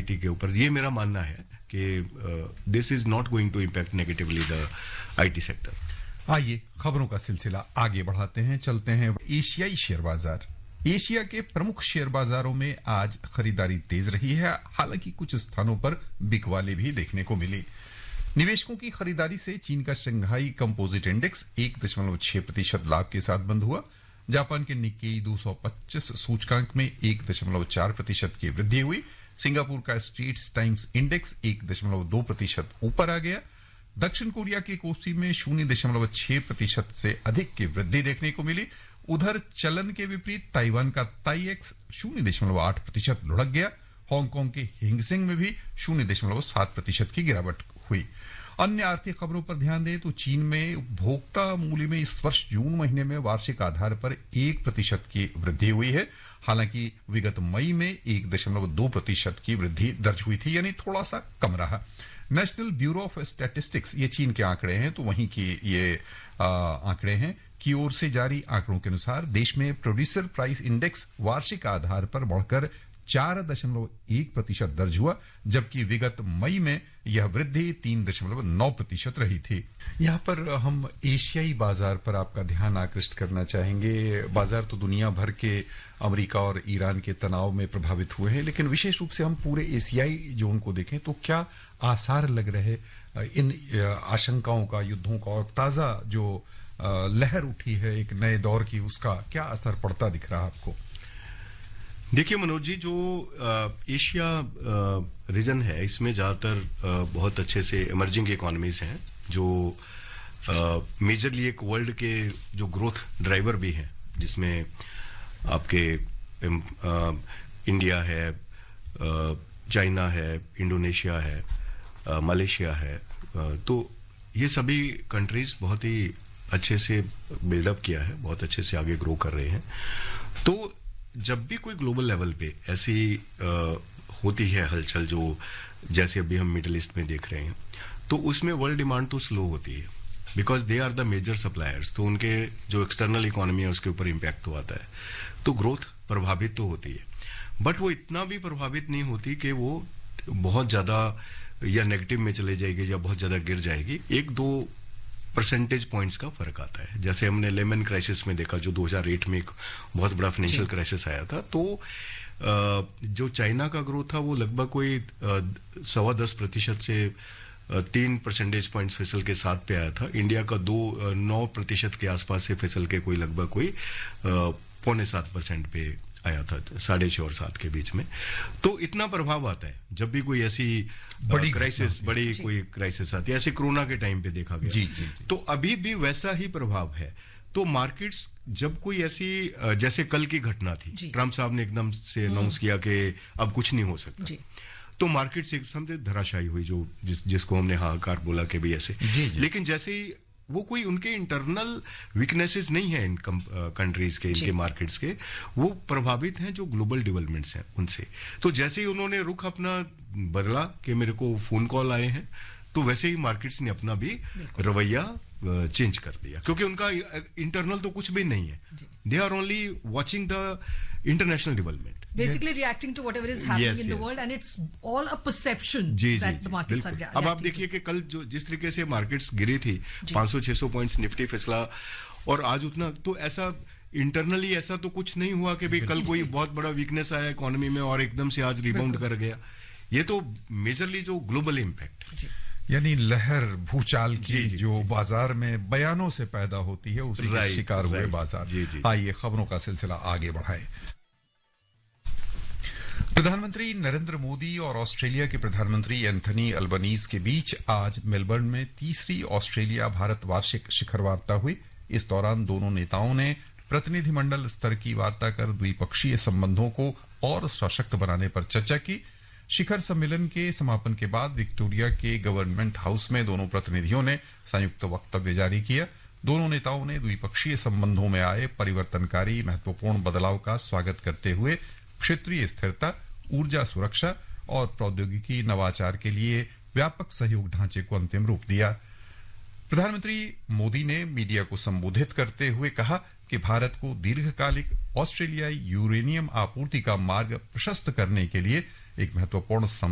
IT के ऊपर, ये मेरा मानना है कि this is not going to impact negatively the IT sector. आइए खबरों का सिलसिला आगे बढ़ाते हैं, चलते हैं एशियाई शेयर बाजार। एशिया के प्रमुख शेयर बाजारों में आज खरीदारी तेज रही है, हालांकि कुछ स्थानों पर बिकवाली भी देखने को मिली। निवेशकों की खरीदारी से चीन का शंघाई कंपोजिट इंडेक्स 1.6% लाभ के साथ बंद हुआ। जापान के निक्केई 225 सूचकांक में 1.4% की वृद्धि हुई। सिंगापुर का स्ट्रेट्स टाइम्स इंडेक्स 1.2% ऊपर आ गया। दक्षिण कोरिया के कोसी में 0.6% से अधिक की वृद्धि देखने को मिली। उधर चलन के विपरीत ताइवान का ताईएक्स 0.8% लुढ़क गया। हांगकांग के हिंगसेंग में भी 0.7% की गिरावट हुई। अन्य आर्थिक खबरों पर ध्यान दें तो चीन में उपभोक्ता मूल्य में इस वर्ष जून महीने में वार्षिक आधार पर 1% की वृद्धि हुई है। हालांकि विगत मई में 1.2% की वृद्धि दर्ज हुई थी, यानी थोड़ा सा कम रहा। नेशनल ब्यूरो ऑफ स्टैटिस्टिक्स, ये चीन के आंकड़े हैं, तो वहीं की ये आंकड़े हैं की ओर से जारी आंकड़ों के अनुसार देश में प्रोड्यूसर प्राइस इंडेक्स वार्षिक आधार पर बढ़कर 4.1% दर्ज हुआ, जबकि विगत मई में यह वृद्धि 3.9% रही थी। यहां पर हम एशियाई बाजार पर आपका ध्यान आकृष्ट करना चाहेंगे। बाजार तो दुनिया भर के अमेरिका और ईरान के तनाव में प्रभावित हुए हैं, लेकिन विशेष रूप से हम पूरे एशियाई जोन को देखें तो क्या आसार लग रहे इन आशंकाओं का, युद्धों का, और ताजा जो लहर उठी है एक नए दौर की, उसका क्या असर पड़ता दिख रहा है आपको? देखिए मनोज जी, जो एशिया रीजन है, इसमें ज्यादातर बहुत अच्छे से इमर्जिंग इकोनॉमीज हैं, जो मेजरली एक वर्ल्ड के जो ग्रोथ ड्राइवर भी हैं, जिसमें आपके इंडिया है, चाइना है, इंडोनेशिया है, मलेशिया है। तो ये सभी कंट्रीज बहुत ही अच्छे से बिल्डअप किया है, बहुत अच्छे से आगे ग्रो कर रहे हैं। तो जब भी कोई ग्लोबल लेवल पे ऐसी होती है हलचल, जो जैसे अभी हम मिडिल ईस्ट में देख रहे हैं, तो उसमें वर्ल्ड डिमांड तो स्लो होती है, because they are the major suppliers. तो उनके जो एक्सटर्नल इकोनॉमी है उसके ऊपर इम्पैक्ट तो आता है, तो ग्रोथ प्रभावित तो होती है, बट वो इतना भी प्रभावित नहीं होती कि वो बहुत ज्यादा या नेगेटिव में चले जाएगी या बहुत ज्यादा गिर जाएगी। 1-2 परसेंटेज पॉइंट्स का फर्क आता है। जैसे हमने लेमन क्राइसिस में देखा, जो 2008 में एक बहुत बड़ा फाइनेंशियल क्राइसिस आया था, तो जो चाइना का ग्रोथ था वो लगभग कोई 10.25% से 3 परसेंटेज पॉइंट्स फिसल के साथ पे आया था। इंडिया का 9% के आसपास से फिसल के कोई लगभग कोई 6.25% पे आया था, 6.5 और 7 के बीच में। तो इतना प्रभाव आता है जब भी कोई ऐसी बड़ी क्राइसिस, कोई क्राइसिस आती है, ऐसे कोरोना के टाइम पे देखा गया। जी। तो अभी भी वैसा ही प्रभाव है। तो मार्केट्स जब कोई ऐसी, जैसे कल की घटना थी, ट्रंप साहब ने एकदम से अनाउंस किया कि अब कुछ नहीं हो सकता, तो मार्केट्स एकदम से धराशायी हुई, जो जिसको हमने हाहाकार बोला कि भी ऐसे। लेकिन जैसे ही वो कोई उनके इंटरनल वीकनेसेस नहीं है इन कंट्रीज के, इनके मार्केट्स के, वो प्रभावित हैं जो ग्लोबल डेवलपमेंट्स हैं उनसे। तो जैसे ही उन्होंने रुख अपना बदला कि मेरे को फोन कॉल आए हैं, तो वैसे ही मार्केट्स ने अपना भी रवैया चेंज कर दिया, क्योंकि उनका इंटरनल तो कुछ भी नहीं है। They are only watching the international development, basically reacting to whatever is happening in the world, and it's all a perception that the markets are reacting. अब आप देखिए कि कल जो जिस तरीके से मार्केट्स गिरी थी, 500-600 पॉइंट्स निफ्टी फिसला, और आज उतना, तो ऐसा इंटरनली ऐसा तो कुछ नहीं हुआ कि भाई कल कोई बहुत बड़ा वीकनेस आया इकोनॉमी में और एकदम से आज रिबाउंड कर गया। ये तो मेजरली जो ग्लोबल इम्पैक्ट, यानी लहर भूचाल की जो बाजार में बयानों से पैदा होती है, उसी के शिकार हुए बाजार। आइए खबरों का सिलसिला आगे बढ़ाएं। प्रधानमंत्री नरेंद्र मोदी और ऑस्ट्रेलिया के प्रधानमंत्री एंथनी अल्बनीज के बीच आज मेलबर्न में तीसरी ऑस्ट्रेलिया भारत वार्षिक शिखर वार्ता हुई। इस दौरान दोनों नेताओं ने प्रतिनिधिमंडल स्तर की वार्ता कर द्विपक्षीय संबंधों को और सशक्त बनाने पर चर्चा की। शिखर सम्मेलन के समापन के बाद विक्टोरिया के गवर्नमेंट हाउस में दोनों प्रतिनिधियों ने संयुक्त वक्तव्य जारी किया। दोनों नेताओं ने द्विपक्षीय संबंधों में आए परिवर्तनकारी महत्वपूर्ण बदलाव का स्वागत करते हुए क्षेत्रीय स्थिरता, ऊर्जा सुरक्षा और प्रौद्योगिकी नवाचार के लिए व्यापक सहयोग ढांचे को अंतिम रूप दिया। प्रधानमंत्री मोदी ने मीडिया को संबोधित करते हुए कहा कि भारत को दीर्घकालिक ऑस्ट्रेलियाई यूरेनियम आपूर्ति का मार्ग प्रशस्त करने के लिए एक महत्वपूर्ण